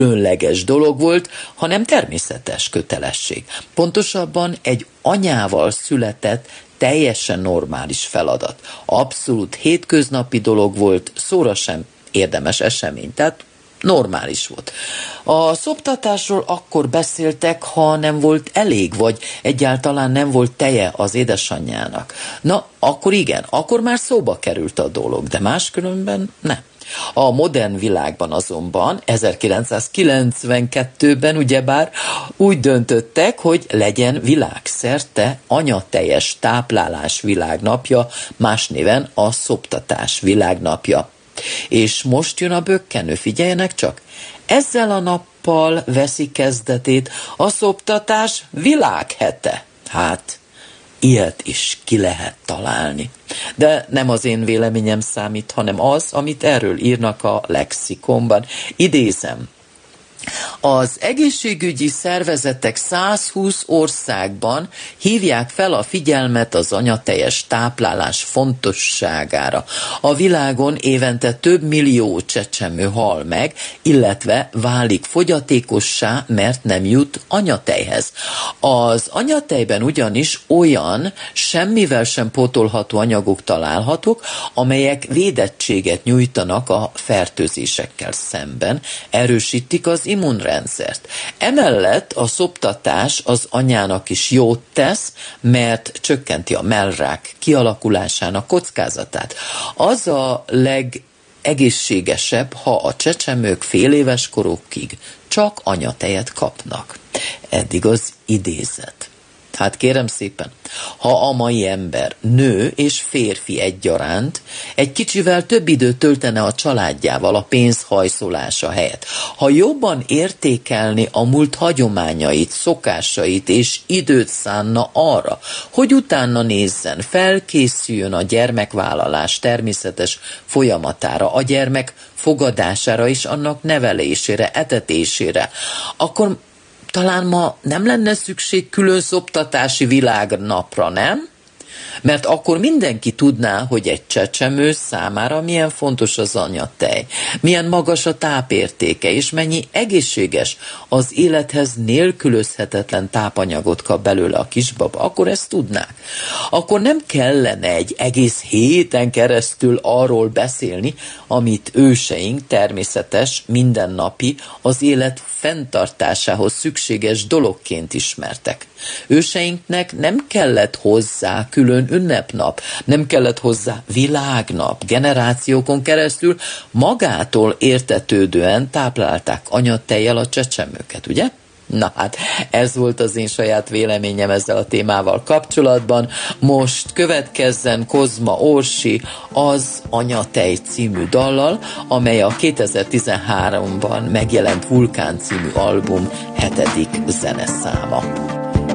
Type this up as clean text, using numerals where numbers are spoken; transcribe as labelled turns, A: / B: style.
A: különleges dolog volt, hanem természetes kötelesség. Pontosabban egy anyával született, teljesen normális feladat. Abszolút hétköznapi dolog volt, szóra sem érdemes esemény, tehát normális volt. A szoptatásról akkor beszéltek, ha nem volt elég, vagy egyáltalán nem volt teje az édesanyjának. Na, akkor igen, akkor már szóba került a dolog, de máskülönben nem. A modern világban azonban 1992-ben ugyebár úgy döntöttek, hogy legyen világszerte anyatejes táplálás világnapja, más néven a szoptatás világnapja. És most jön a bökkenő, figyeljenek csak, ezzel a nappal veszi kezdetét a szoptatás világhete. Hát, ilyet is ki lehet találni. De nem az én véleményem számít, hanem az, amit erről írnak a lexikonban. Idézem. Az egészségügyi szervezetek 120 országban hívják fel a figyelmet az anyatejes táplálás fontosságára. A világon évente több millió csecsemő hal meg, illetve válik fogyatékossá, mert nem jut anyatejhez. Az anyatejben ugyanis olyan, semmivel sem pótolható anyagok találhatók, amelyek védettséget nyújtanak a fertőzésekkel szemben, erősítik az immunrendszert. Emellett a szoptatás az anyának is jót tesz, mert csökkenti a mellrák kialakulásának kockázatát. Az a legegészségesebb, ha a csecsemők fél éves korukig csak anyatejet kapnak. Eddig az idézet. Hát kérem szépen, ha a mai ember, nő és férfi egyaránt egy kicsivel több időt töltene a családjával a pénzhajszolása helyett, ha jobban értékelni a múlt hagyományait, szokásait és időt szánna arra, hogy utána nézzen, felkészüljön a gyermekvállalás természetes folyamatára, a gyermek fogadására és annak nevelésére, etetésére, akkor talán ma nem lenne szükség külön szoptatási világnapra, nem? Mert akkor mindenki tudná, hogy egy csecsemő számára milyen fontos az anyatej, milyen magas a tápértéke, és mennyi egészséges, az élethez nélkülözhetetlen tápanyagot kap belőle a kisbaba, akkor ezt tudnák. Akkor nem kellene egy egész héten keresztül arról beszélni, amit őseink természetes, mindennapi, az élet fenntartásához szükséges dologként ismertek. Őseinknek nem kellett hozzá külön ünnepnap, nem kellett hozzá világnap, generációkon keresztül magától értetődően táplálták anyatejjel a csecsemőket, ugye? Na hát, ez volt az én saját véleményem ezzel a témával kapcsolatban. Most következzen Kozma Orsi az Anyatej című dallal, amely a 2013-ban megjelent Vulkán című album 7. zeneszáma.